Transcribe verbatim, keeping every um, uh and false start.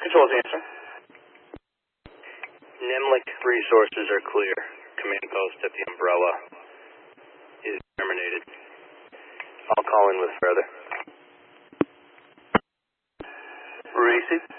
Control's answer. Nemlik resources are clear. Command post at the umbrella is terminated. I'll call in with further. Receive.